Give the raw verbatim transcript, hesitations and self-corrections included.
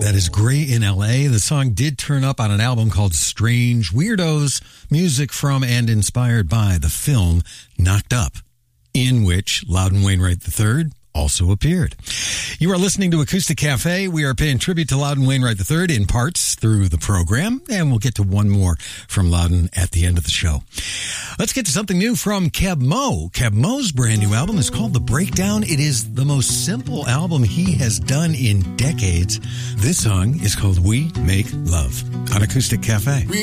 That is Gray in L A. The song did turn up on an album called Strange Weirdos, music from and inspired by the film Knocked Up, in which Loudon Wainwright the third also appeared. You are listening to Acoustic Cafe. We are paying tribute to Loudon Wainwright the third in parts through the program, and we'll get to one more from Loudon at the end of the show. Let's get to something new from Keb Mo. Keb Mo's brand new album is called The Breakdown. It is the most simple album he has done in decades. This song is called We Make Love on Acoustic Cafe.